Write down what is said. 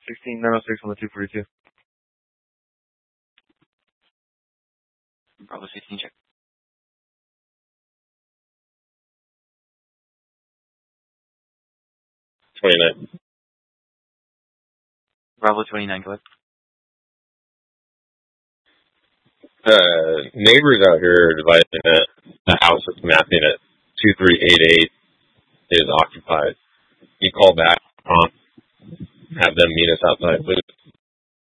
16906 on the 242. Bravo 16, check. Bravo 29, go ahead. Neighbors out here are advising that the house that's mapping at 2388 is occupied. You call back, have them meet us outside, please.